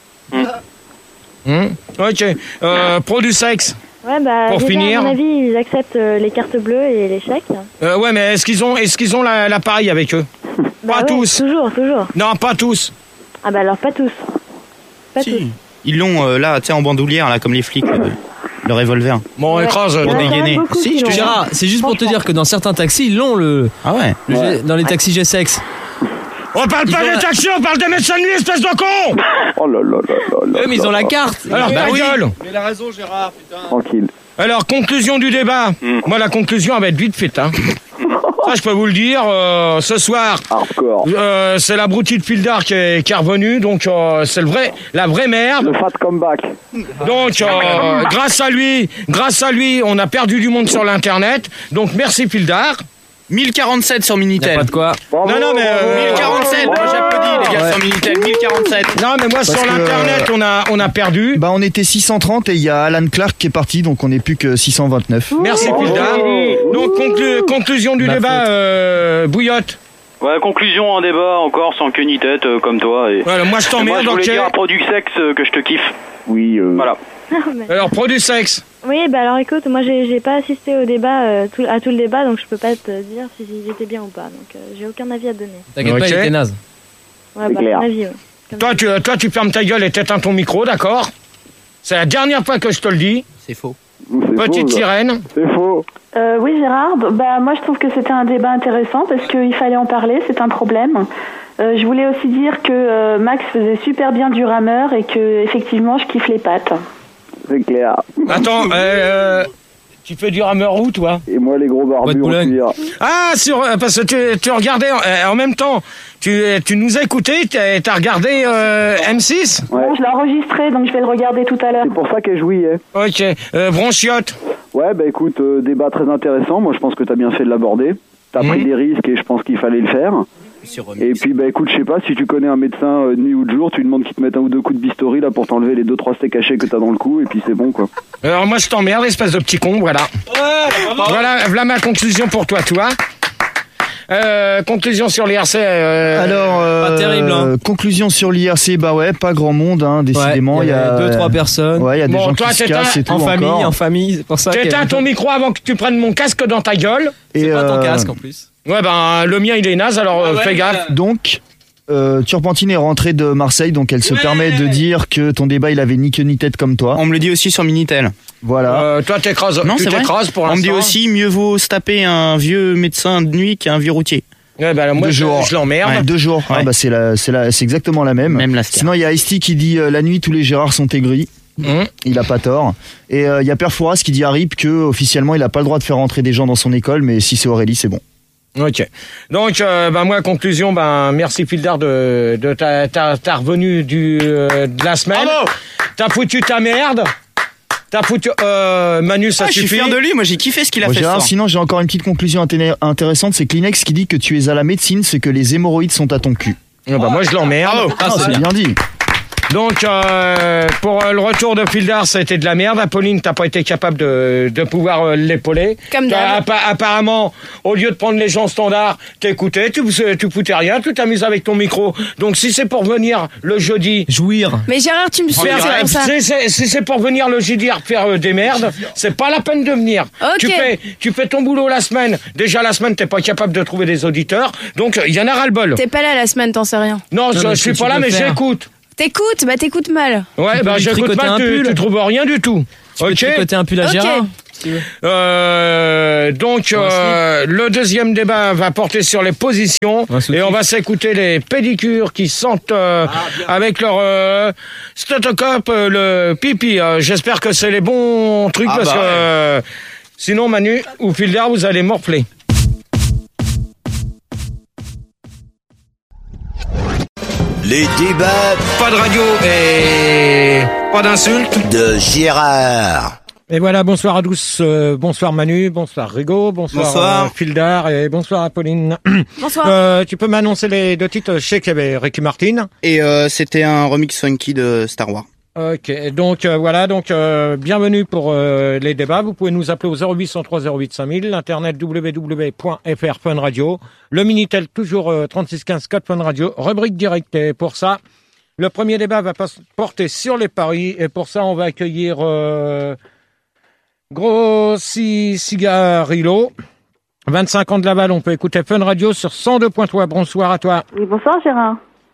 Ok. Pro du sexe. Ouais, bah, pour déjà, finir. à mon avis, ils acceptent les cartes bleues et les chèques. Ouais, mais est-ce qu'ils ont l'appareil avec eux? Pas tous. Toujours. Non, pas tous. Ah bah alors pas tous. Pas tous. Ils l'ont là, tu sais, en bandoulière, là, comme les flics, le revolver. Bon, on écrase. Pour dégainer. Si, je te dirais, c'est juste pour te dire que dans certains taxis, ils l'ont Ah ouais. Dans les taxis G-Sex. On parle pas des taxis, on parle des médecins de nuit, espèce de con! Oh là là là là. Mais ils ont la carte. Alors, ta gueule! Mais il a raison, Gérard, putain. Tranquille. Alors, conclusion du débat. Moi, la conclusion, elle va être vite faite, hein. Ça, je peux vous le dire. Ce soir, c'est l'abruti de Fildar qui est revenu, donc c'est la vraie merde. Le fat comeback. Donc, grâce à lui, on a perdu du monde sur l'internet. Donc, merci Fildar. 1047 sur Minitel. Pas de quoi. Non, mais 1047. Moi, j'applaudis, les gars, sur Minitel. 1047. Non, mais moi, sur l'internet, on a perdu. Bah, on était 630 et il y a Alan Clark qui est parti, donc on n'est plus que 629. Merci Fildar. Donc, conclusion du débat, Bouillotte. Ouais, conclusion, un débat encore sans queue ni tête, comme toi. Et... Voilà, moi je t'emmerde. Moi, je voulais dire à Produsex que je te kiffe. Oui, Voilà. Alors, Produsex. Oui, bah alors écoute, moi j'ai pas assisté au débat, à tout le débat, donc je peux pas te dire si j'étais bien ou pas, donc j'ai aucun avis à te donner. T'inquiète pas, il était naze. Ouais, bah mon avis, ouais. Toi, tu fermes ta gueule et t'éteins ton micro, d'accord? C'est la dernière fois que je te le dis. C'est faux. Petite sirène. C'est faux. Oui, Gérard. Moi, je trouve que c'était un débat intéressant parce qu'il fallait en parler, c'est un problème. Je voulais aussi dire que Max faisait super bien du rameur et que effectivement, je kiffe les pattes. C'est clair. Attends, tu fais du rameur où, toi? Et moi, les gros barbus en cuir. Ah, parce que tu regardais en même temps. Tu nous as écouté, t'as regardé M6? Ouais. Non, je l'ai enregistré, donc je vais le regarder tout à l'heure. C'est pour ça qu'elle jouit. Ok. Bronchiotte. Ouais, écoute, débat très intéressant. Moi, je pense que t'as bien fait de l'aborder. T'as pris des risques et je pense qu'il fallait le faire. Et puis, écoute, je sais pas, si tu connais un médecin de nuit ou de jour, tu lui demandes qu'il te mette un ou deux coups de bistouri là pour t'enlever les 2-3 steaks hachés que t'as dans le cou et puis c'est bon, quoi. Alors, moi, je t'emmerde, espèce de petit con, voilà. Voilà ma conclusion pour toi. Conclusion sur l'IRC. Pas terrible, hein. Conclusion sur l'IRC, pas grand monde, hein, décidément. Il y a 2-3 personnes. Ouais, il y a des gens qui se cassent et tout en famille, c'est pour ça. T'éteins ton micro avant que tu prennes mon casque dans ta gueule. C'est pas ton casque en plus. Ouais, le mien il est naze, alors fais gaffe. Donc, Turpentine est rentrée de Marseille, donc elle se permet de dire que ton débat il avait ni queue ni tête comme toi. On me le dit aussi sur Minitel. Voilà. Toi t'écrases. Non, tu c'est t'écrases vrai. pour l'instant. On me dit aussi mieux vaut se taper un vieux médecin de nuit qu'un vieux routier. Ouais, moi 2 jours. Je l'emmerde. Ouais. 2 jours. Ouais. C'est exactement la même. Même la Sinon il y a Isti qui dit la nuit tous les Gérards sont aigris. Il a pas tort. Et il y a Perfouras qui dit à Rip que officiellement il a pas le droit de faire rentrer des gens dans son école, mais si c'est Aurélie c'est bon. Ok. Donc, moi, conclusion, merci Fildar de ta revenue de la semaine. Bravo. T'as foutu ta merde. T'as foutu, Manu, ça suffit. Je suis fier de lui, moi j'ai kiffé ce qu'il a fait. Gérard, sinon j'ai encore une petite conclusion intéressante, c'est Kleenex qui dit que tu es à la médecine, c'est que les hémorroïdes sont à ton cul. Moi je l'emmerde. C'est bien dit. Donc, pour le retour de Fildar, ça a été de la merde. Apolline, t'as pas été capable de pouvoir l'épauler. Comme d'hab. Apparemment, au lieu de prendre les gens standards, t'écoutais, tu foutais rien, tu t'amuses avec ton micro. Donc, si c'est pour venir le jeudi... Jouir. Mais Gérard, tu me suis comme ça. Si c'est pour venir le jeudi faire des merdes, c'est pas la peine de venir. Okay. Tu fais ton boulot la semaine. Déjà, la semaine, t'es pas capable de trouver des auditeurs. Donc, il y en a ras-le-bol. T'es pas là la semaine, t'en sais rien. Non, je suis pas là, mais j'écoute. T'écoutes mal. Ouais, j'écoute mal, tu trouves rien du tout. Tu peux tricoter un pull à Gérard, si tu veux. Donc, le deuxième débat va porter sur les positions et on va s'écouter les pédicures qui sentent avec leur stéthoscope le pipi. J'espère que c'est les bons trucs parce que sinon, Manu ou Fildar, vous allez morfler. Les débats. Pas de radio et pas d'insultes. De Gérard. Et voilà, bonsoir à tous. Bonsoir Manu, bonsoir Rigaud, bonsoir Fildar et bonsoir Apolline. Bonsoir. Tu peux m'annoncer les 2 titres? Je sais qu'il y avait Ricky Martin. Et c'était un remix funky de Star Wars. Ok, donc bienvenue pour les débats. Vous pouvez nous appeler au 0803 08 5000, l'internet www.fr Fun Radio, le Minitel toujours 3615 4 Fun Radio, rubrique directe. Et pour ça, le premier débat va porter sur les paris et pour ça on va accueillir Grossi Cigarillo, 25 ans de Laval. On peut écouter Fun Radio sur 102.3. Bonsoir à toi. Oui, bonsoir Gérard.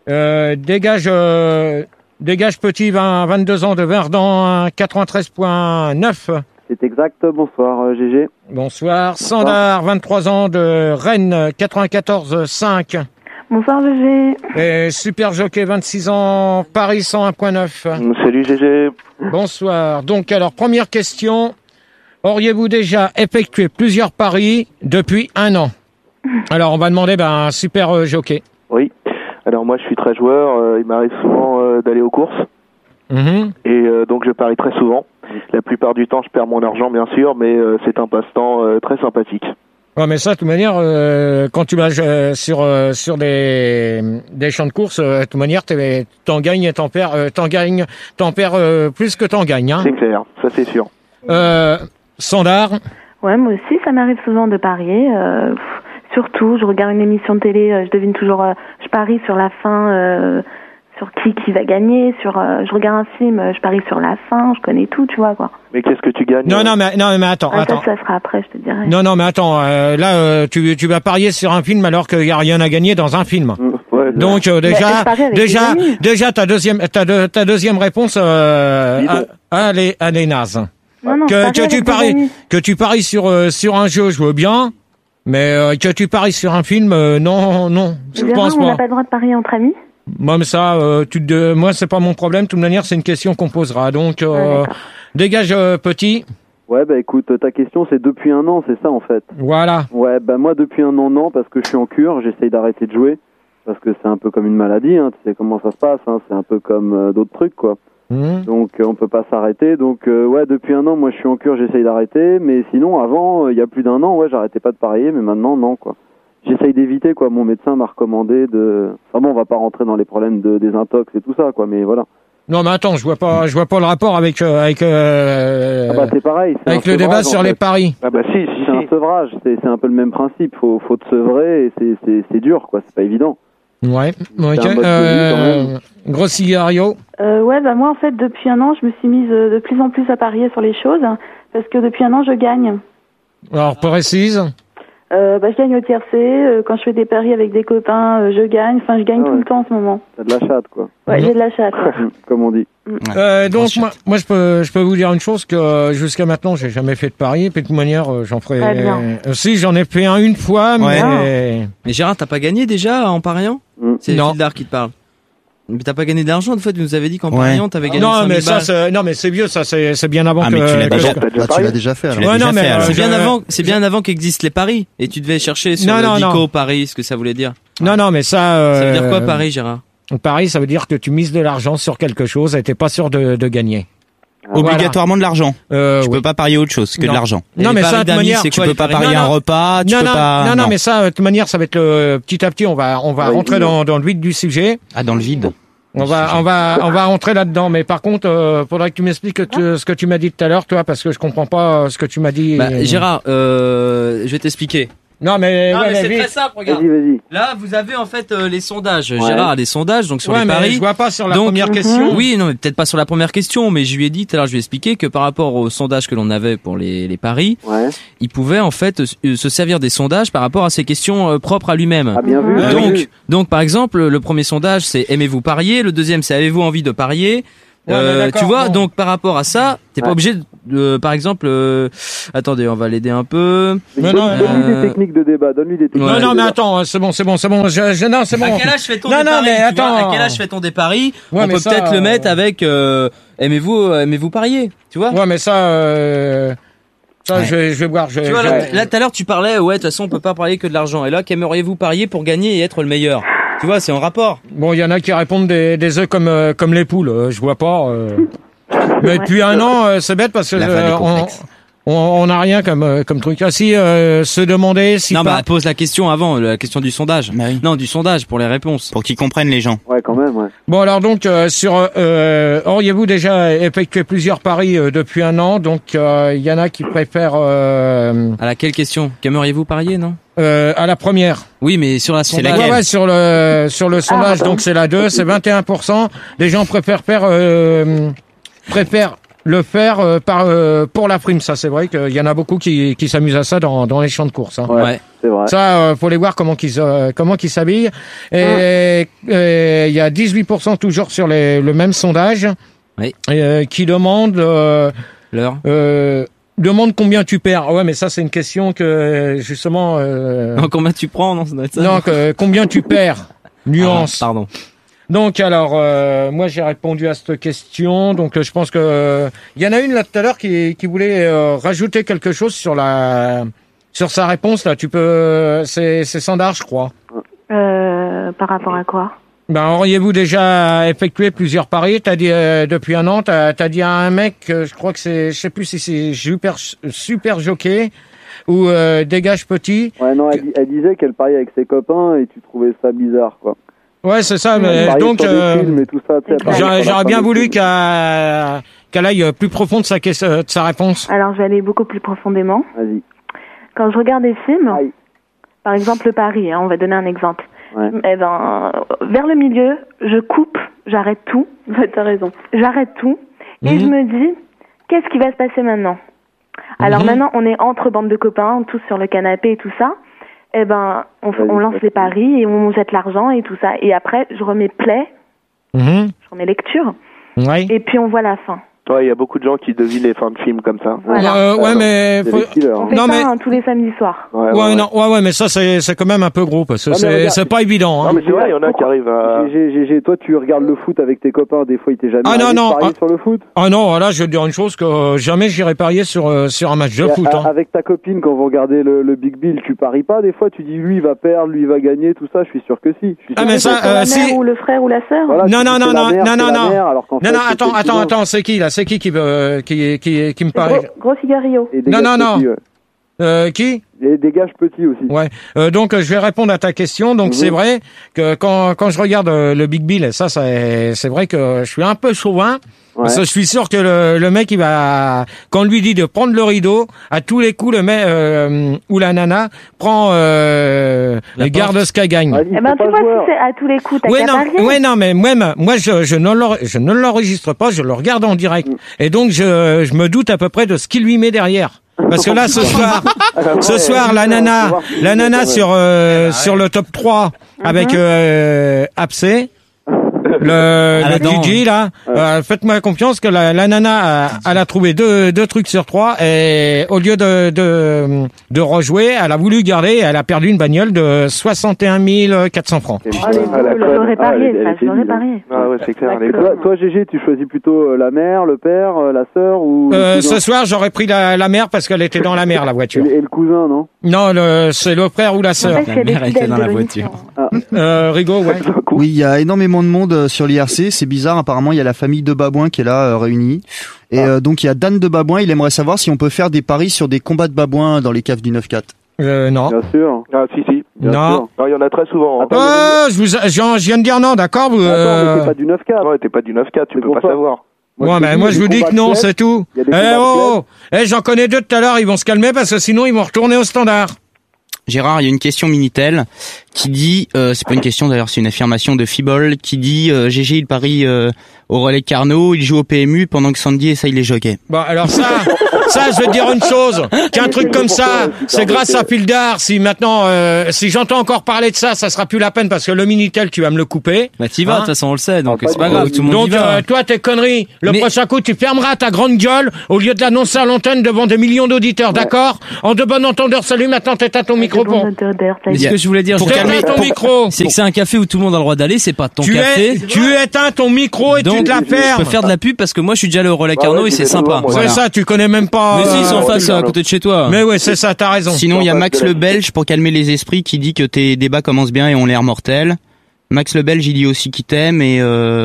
Dégage petit, 22 ans de Verdun, 93.9. C'est exact, bonsoir GG. Bonsoir. Sandar, 23 ans de Rennes, 94.5. Bonsoir GG. Et Super Jockey, 26 ans, Paris 101.9. Salut GG. Bonsoir. Donc alors, première question. Auriez-vous déjà effectué plusieurs paris depuis 1 an? Alors on va demander Super Jockey. Oui. Alors moi je suis très joueur, il m'arrive souvent d'aller aux courses et donc je parie très souvent. La plupart du temps je perds mon argent bien sûr, mais c'est un passe-temps très sympathique. Ouais, mais ça de toute manière, quand tu vas sur des champs de course, de toute manière t'en gagnes et t'en perds plus que t'en gagnes. Hein. C'est clair, ça c'est sûr. Sandar. Ouais, moi aussi ça m'arrive souvent de parier. Surtout, je regarde une émission de télé, je devine toujours, je parie sur la fin, sur qui va gagner, je regarde un film, je parie sur la fin, je connais tout, tu vois, quoi. Mais qu'est-ce que tu gagnes? Non, mais attends. Ça sera après, je te dirai. Non, mais attends, là, tu vas parier sur un film alors qu'il n'y a rien à gagner dans un film. Ouais, donc, déjà, ta deuxième réponse, elle est naze. Non, non, que tu paries sur un jeu, je veux bien, mais que tu paries sur un film, non, je pense pas. On n'a pas le droit de parier entre amis. Moi, mais ça, moi, c'est pas mon problème. De toute manière, c'est une question qu'on posera. Donc, dégage, petit. Ouais, bah écoute, ta question c'est depuis un an, c'est ça en fait. Voilà. Ouais, bah moi depuis un an, non, parce que je suis en cure, j'essaye d'arrêter de jouer, parce que c'est un peu comme une maladie, hein, tu sais comment ça se passe, hein, c'est un peu comme d'autres trucs, quoi. Donc on peut pas s'arrêter, donc ouais, depuis un an, moi je suis en cure, j'essaye d'arrêter, mais sinon avant, il y a plus d'un an, ouais, j'arrêtais pas de parier, mais maintenant, non, quoi. J'essaye d'éviter, quoi. Mon médecin m'a recommandé de... Enfin bon, on va pas rentrer dans les problèmes des intox et tout ça, quoi, mais voilà. Non, mais attends, je vois pas le rapport avec ah bah c'est pareil. C'est avec le débat sur les paris. Ah bah si. C'est un sevrage, c'est un peu le même principe. Faut te sevrer et c'est dur, quoi. C'est pas évident. Ouais. Gros cigario. Ouais, bah moi en fait depuis un an, je me suis mise de plus en plus à parier sur les choses parce que depuis un an, je gagne. Alors précise. Bah, je gagne au tiercé, quand je fais des paris avec des copains, je gagne, enfin je gagne tout le temps en ce moment. T'as de la chatte, quoi. Ouais, j'ai de la chatte. Comme on dit. Donc moi je peux vous dire une chose, que jusqu'à maintenant j'ai jamais fait de pari, et puis de toute manière j'en ferai... si, j'en ai fait un une fois, mais... Mais Gérard, t'as pas gagné déjà en pariant? C'est Gildar qui te parle. Mais t'as pas gagné d'argent, en fait, tu nous avais dit qu'en pariant, t'avais gagné 5 000 balles. Non, mais c'est vieux, ça, c'est bien avant que... mais tu l'as déjà tu l'as déjà fait, alors. C'est bien avant qu'existent les paris. Et tu devais chercher sur le Dico Paris, ce que ça voulait dire. Non, mais ça... Ça veut dire quoi, Paris, Gérard? Paris, ça veut dire que tu mises de l'argent sur quelque chose et t'es pas sûr de gagner. Obligatoirement de l'argent. Tu peux pas parier autre chose que de l'argent. Non, mais ça, de toute manière, tu peux pas parier un repas, tu peux pas... Non, mais ça, de toute manière, ça va être petit à petit, on va rentrer dans le vide du sujet. Ah, dans le vide. On va rentrer là-dedans, mais par contre, faudrait que tu m'expliques ce que tu m'as dit tout à l'heure, toi, parce que je comprends pas ce que tu m'as dit. Gérard, je vais t'expliquer. Non, mais c'est très simple, regarde. Vas-y. Là, vous avez en fait les sondages. Gérard a des sondages, donc sur les paris. Mais je vois pas sur la première question. Oui, non, mais peut-être pas sur la première question, mais je lui ai dit tout à l'heure, je lui ai expliqué que par rapport aux sondages que l'on avait pour les paris, il pouvait en fait se servir des sondages par rapport à ses questions propres à lui-même. Ah, bien vu. Donc, par exemple, le premier sondage, c'est aimez-vous parier? Le deuxième, c'est avez-vous envie de parier? Tu vois, donc par rapport à ça, t'es pas obligé de, par exemple, attendez, on va l'aider un peu. Donne-lui des techniques de débat, Non, mais attends, c'est bon. Non, c'est bon. À quel âge fait-on des paris? À quel âge fait-on des paris? On peut peut-être le mettre avec aimez-vous parier, tu vois? Ouais, mais ça, je vais voir. Tu vois, là, tout à l'heure, tu parlais, de toute façon, on peut pas parier que de l'argent. Et là, qu'aimeriez-vous parier pour gagner et être le meilleur? Tu vois, c'est en rapport. Bon, il y en a qui répondent des œufs comme les poules. Je vois pas. Mais depuis un an, c'est bête parce que on n'a rien comme truc. Ah si, se demander si. Non, bah pose la question avant, la question du sondage. Oui. Non, du sondage pour les réponses. Pour qu'ils comprennent les gens. Ouais, quand même, ouais. Bon, alors donc auriez-vous déjà effectué plusieurs paris depuis un an? Donc il y en a qui préfèrent. À laquelle question? Qu'aimeriez-vous parier, non? À la première. Oui, mais sur la sondage. Ouais, sur le sondage, donc c'est la 2, c'est 21%. Les gens préfèrent le faire pour la prime. Ça, c'est vrai qu'il y en a beaucoup qui s'amusent à ça dans les champs de course. Hein. Ouais, c'est vrai. Ça, faut les voir comment qu'ils s'habillent. Et il y a 18% toujours sur le même sondage qui demande l'heure. Demande combien tu perds. Ouais, mais ça c'est une question que justement. Non, combien tu prends, non, ça doit être ça. Non, combien tu perds. Nuance. Pardon. Donc alors, moi j'ai répondu à cette question. Donc je pense que il y en a une là tout à l'heure qui voulait rajouter quelque chose sur sa réponse là. Tu peux, c'est Sandar, je crois. Par rapport à quoi? Ben, auriez-vous déjà effectué plusieurs paris? T'as dit depuis un an, t'as dit à un mec, je crois que je sais plus si c'est super jockey ou dégage petit. Ouais, non, elle disait qu'elle pariait avec ses copains et tu trouvais ça bizarre, quoi. Ouais, c'est ça, mais donc j'aurais bien voulu qu'elle aille plus profond de sa réponse. Alors, je vais aller beaucoup plus profondément. Vas-y. Quand je regarde des films, par exemple le Paris, on va donner un exemple. Ouais. Eh ben, vers le milieu, je coupe, j'arrête tout. T'as raison. J'arrête tout et je me dis, qu'est-ce qui va se passer maintenant? Alors maintenant, on est entre bandes de copains, tous sur le canapé et tout ça. Eh ben, on lance les paris et on jette l'argent et tout ça. Et après, je remets play, je remets lecture, et puis on voit la fin. Ouais, il y a beaucoup de gens qui devinent les fins de films comme ça. Voilà. Ouais, mais C'est des killers, hein. On fait non, ça mais tous les samedis soirs. ouais, mais ça c'est quand même un peu gros parce que c'est pas évident. Hein. Non, mais c'est vrai, il y en a qui arrivent à... GG, toi tu regardes le foot avec tes copains, des fois il t'est jamais arrivé de parier sur le foot? Ah non, là je vais te dire une chose que jamais j'irai parier sur un match de foot. Hein. Avec ta copine, quand vous regardez le Big Bill, tu paries pas des fois? Tu dis lui il va perdre, lui il va gagner, tout ça? Je suis sûr que si. Mais ça, la mère ou le frère ou la sœur? Voilà, non, non. Attends, c'est qui là? C'est qui me parie? Gros cigarillo. Non. Qui? Et des gages petits aussi. Ouais. Donc je vais répondre à ta question. Donc c'est vrai que quand je regarde le Big Bill, ça c'est vrai que je suis un peu chauvin. Ouais. Parce que je suis sûr que le mec il va, quand on lui dit de prendre le rideau, à tous les coups le mec ou la nana prend garde ce qu'elle gagne. Eh ben tu vois, si c'est à tous les coups, t'as qu'à parier. Non, mais moi je ne l'enregistre pas, je le regarde en direct. Et donc je me doute à peu près de ce qu'il lui met derrière. Parce que là ce soir la nana sur le top 3 avec Abcé. Le DJ là, faites-moi confiance que la nana elle a trouvé deux trucs sur 3 et au lieu de rejouer, elle a voulu garder et elle a perdu une bagnole de 61 400 francs. J'aurais parié, j'aurais parié. Ah ouais, c'est clair. Toi GG, tu choisis plutôt la mère, le père, la sœur ou ce soir, j'aurais pris la mère parce qu'elle était dans la mer la voiture. Et le cousin, non? Non, c'est le frère ou la sœur. La mère était dans la voiture. Rigaud, ouais. Oui, il y a énormément de monde sur l'IRC, c'est bizarre, apparemment il y a la famille de Babouin qui est là réunie. Et donc il y a Dan de Babouin, il aimerait savoir si on peut faire des paris sur des combats de babouins dans les caves du 9-4. Non. Bien sûr. Ah si. Non. Non, il y en a très souvent. Hein. Je viens de dire non, d'accord vous. Attends, mais t'es pas du 9-4. Ouais, t'es pas du 9-4, tu peux pas savoir. Moi je vous dis que non, c'est tout. J'en connais deux tout à l'heure, ils vont se calmer parce que sinon ils vont retourner au standard. Gérard, il y a une question Minitel qui dit, c'est pas une question d'ailleurs, c'est une affirmation de Fibol qui dit GG il parie au relais Carnot, il joue au PMU pendant que Sandy essaye les jockeys. Bon alors ça je vais te dire une chose, qu'un truc comme ça, c'est grâce à Pildar. Si maintenant, si j'entends encore parler de ça sera plus la peine parce que le Minitel tu vas me le couper. Bah t'y vas, de toute façon on le sait, donc c'est pas grave, tout le monde donc, y va. toi tes conneries, prochain coup tu fermeras ta grande gueule au lieu de l'annoncer à l'antenne devant des millions d'auditeurs, d'accord? En de bon entendeur, salut, maintenant t'éteins ton micro pour... Mais ce que je voulais dire, pour calmer ton micro, c'est que c'est un café où tout le monde a le droit d'aller, c'est pas ton café. Tu éteins ton micro et donc, tu te la fermes. Je peux faire de la pub parce que moi je suis déjà allé au relais Carnot et c'est sympa. C'est ça, tu connais même pas. Mais si, ils sont en face à côté de chez toi. Mais ouais, c'est ça, t'as raison. Sinon, il y a Max le Belge pour calmer les esprits qui dit que tes débats commencent bien et ont l'air mortels. Max le Belge, il dit aussi qu'il t'aime et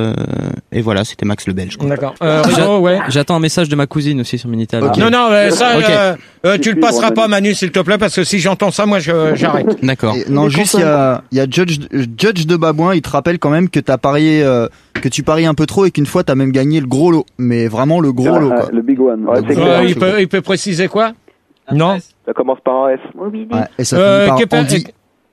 voilà, c'était Max le Belge. D'accord. Ouais. J'attends un message de ma cousine aussi sur Minitel. Okay. Non, ça, tu le passeras pas, Manu, s'il te plaît, parce que si j'entends ça, moi, j'arrête. D'accord. Non, juste, il y a Judge de Babouin, il te rappelle quand même que t'as parié, que tu paries un peu trop et qu'une fois t'as même gagné le gros lot. Mais vraiment le gros lot, quoi. Le big one. Ouais, c'est clair. Il peut préciser quoi? Non. Ça commence par un S. Oui. Ouais, et ça finit par Andy.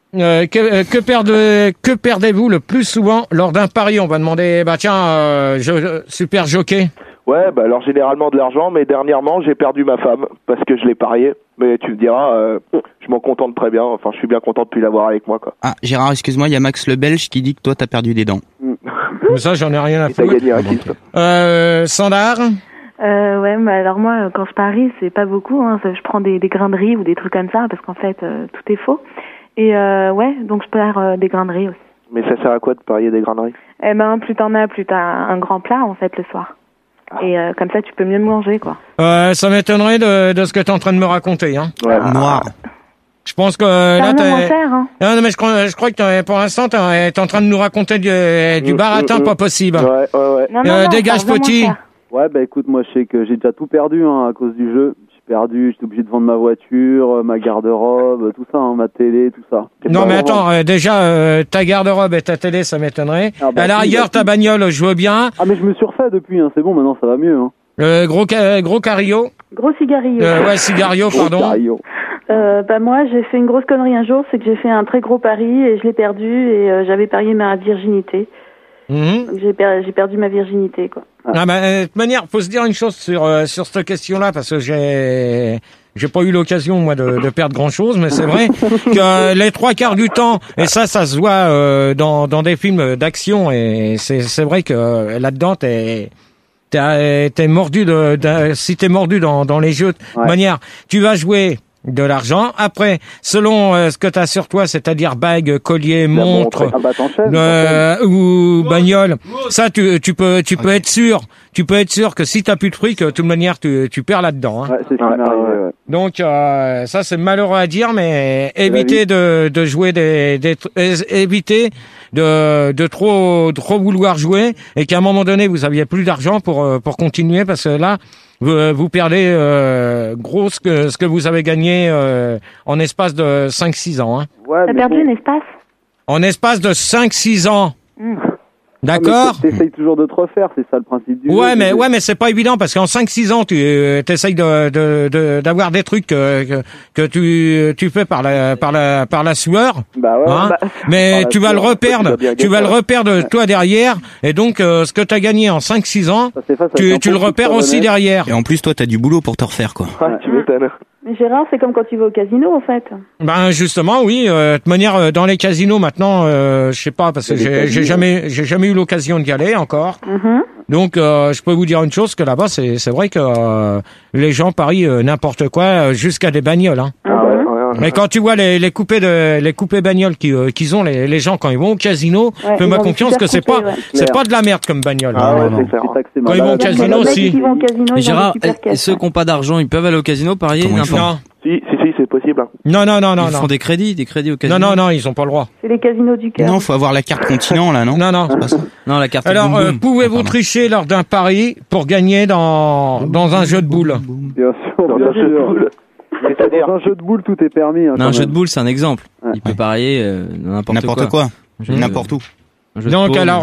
Que perdez-vous le plus souvent lors d'un pari? On va demander, super jockey. Ouais, alors généralement de l'argent, mais dernièrement j'ai perdu ma femme parce que je l'ai parié. Mais tu me diras, je m'en contente très bien. Enfin, je suis bien content de plus l'avoir avec moi, quoi. Ah, Gérard, excuse-moi, il y a Max le Belge qui dit que toi t'as perdu des dents. Mais ça, j'en ai rien à foutre. T'as gagné un kiff. Sandar. Ouais, mais alors moi, quand je parie, c'est pas beaucoup. Hein. Je prends des grains de riz ou des trucs comme ça parce qu'en fait, tout est faux. Et donc je perds des grains de riz aussi. Mais ça sert à quoi de parier des grains de riz? Eh ben, plus t'en as, plus t'as un grand plat en fait le soir. Et comme ça, tu peux mieux manger, quoi. Ça m'étonnerait de ce que t'es en train de me raconter, hein. Ouais. Noir. Je pense que là t'es... Hein. Non, mais je crois que pour l'instant t'es en train de nous raconter du baratin pas possible. Ouais. Non, dégage petit. Ouais, bah écoute, moi je sais que j'ai déjà tout perdu à cause du jeu. J'étais obligé de vendre ma voiture, ma garde-robe, tout ça, ma télé, tout ça. Non mais attends, déjà ta garde-robe et ta télé, ça m'étonnerait. À la rigueur, ta bagnole, je veux bien. Ah mais je me suis refait depuis, c'est bon, maintenant ça va mieux. Gros cario. Gros cigarillo. Ouais, cigario, pardon. Moi j'ai fait une grosse connerie un jour, c'est que j'ai fait un très gros pari et je l'ai perdu et j'avais parié ma virginité. Donc j'ai perdu ma virginité, quoi. De toute manière, faut se dire une chose sur cette question-là, parce que j'ai pas eu l'occasion moi de perdre grand-chose, mais c'est vrai que les 3/4 du temps, et ça se voit dans des films d'action, et c'est vrai que là-dedans t'es mordu si t'es mordu dans les jeux de manière, tu vas jouer de l'argent. Après, selon ce que t'as sur toi, c'est-à-dire bague, collier, montre, ou bagnole, ça tu peux être sûr. Tu peux être sûr que si t'as plus de fric, de toute manière, tu perds là-dedans. Hein. Ouais, c'est ça. Donc ça c'est malheureux à dire, mais évitez de jouer évitez de trop vouloir jouer et qu'à un moment donné vous aviez plus d'argent pour continuer, parce que là vous perdez gros ce que vous avez gagné en espace de 5-6 ans. Hein. T'as perdu un espace? En espace de 5-6 ans. D'accord. T'essayes toujours de te refaire, c'est ça le principe du jeu. Ouais, mais c'est pas évident parce qu'en 5-6 ans, tu essayes d'avoir des trucs que tu fais par la sueur. Bah ouais. Hein, mais tu vas le reperdre toi derrière, et donc ce que t'as gagné en 5-6 ans, tu le repères aussi derrière. Et en plus, toi, t'as du boulot pour te refaire, quoi. Ouais, tu m'étonnes. Mais Gérard, c'est comme quand tu vas au casino, en fait. Ben justement, oui. De toute manière, dans les casinos maintenant, je sais pas, parce que j'ai jamais eu l'occasion d'y aller encore. Donc, je peux vous dire une chose, que là-bas, c'est vrai que les gens parient n'importe quoi, jusqu'à des bagnoles. Hein. Mais quand tu vois les coupés bagnoles qu'ils ont les gens quand ils vont au casino, fais-moi confiance que c'est pas de la merde comme bagnole. Quand ils vont au casino aussi. Mais Gérard, ceux qui n'ont pas d'argent, ils peuvent aller au casino parier? Non. Si, c'est possible. Non. Ils font des crédits au casino. Non, ils ont pas le droit. C'est les casinos du cœur. Non, faut avoir la carte continent, là, non? Non, c'est pas ça. Non, la carte. Alors, pouvez-vous tricher lors d'un pari pour gagner dans un jeu de boules? Bien sûr. Dans un jeu de boules, tout est permis. Non, un jeu de boules, c'est un exemple. Il peut parier n'importe quoi. N'importe où. Donc, alors,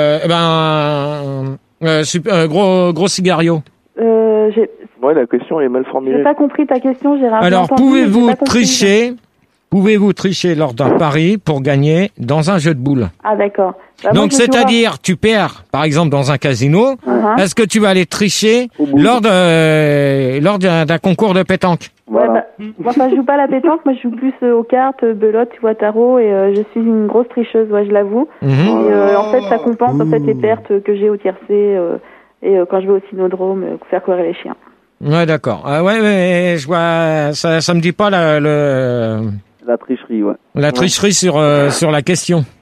gros cigario. Ouais, la question est mal formulée. J'ai pas compris ta question, Gérard. Alors, pouvez-vous tricher lors d'un pari pour gagner dans un jeu de boules? Ah, d'accord. Donc, c'est-à-dire, tu perds, par exemple, dans un casino, est-ce que tu vas aller tricher lors d'un concours de pétanque? Voilà. Moi, je joue pas à la pétanque, moi, je joue plus aux cartes, belote, ou à tarot, et je suis une grosse tricheuse, je l'avoue. Et en fait, ça compense les pertes que j'ai au tiercé, et quand je vais au cynodrome, faire courir les chiens. Ouais, d'accord. Ouais, je vois, ça me dit pas la tricherie, ouais. La tricherie sur la question.